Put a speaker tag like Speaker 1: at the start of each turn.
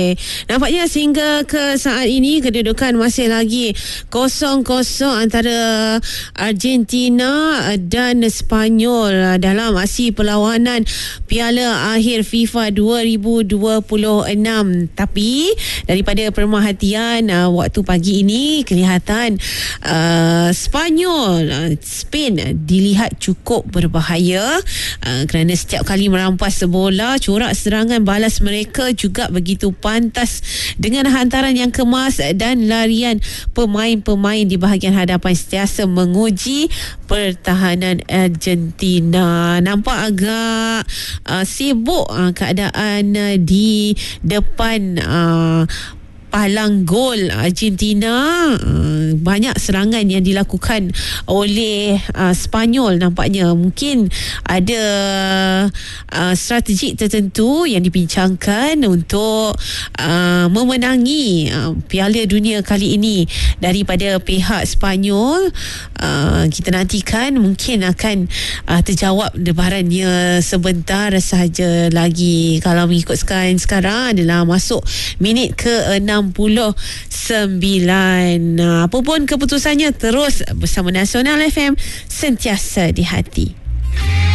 Speaker 1: Nampaknya sehingga ke saat ini kedudukan masih lagi 0-0 antara Argentina dan Sepanyol dalam aksi perlawanan Piala Akhir FIFA 2026. Tapi daripada pemerhatian waktu pagi ini kelihatan Sepanyol, Spain dilihat cukup berbahaya kerana setiap kali merampas bola, corak serangan balas mereka juga begitu pantas dengan hantaran yang kemas dan larian pemain-pemain di bahagian hadapan sentiasa menguji pertahanan Argentina. Nampak agak sibuk keadaan di depan palang gol Argentina. Banyak serangan yang dilakukan oleh Sepanyol. Nampaknya mungkin ada strategi tertentu yang dibincangkan untuk memenangi Piala Dunia kali ini daripada pihak Sepanyol. Kita nantikan, mungkin akan terjawab debarannya sebentar sahaja lagi. Kalau mengikutkan sekarang adalah masuk minit ke-69. Apapun keputusannya, terus bersama Nasional FM, sentiasa di hati.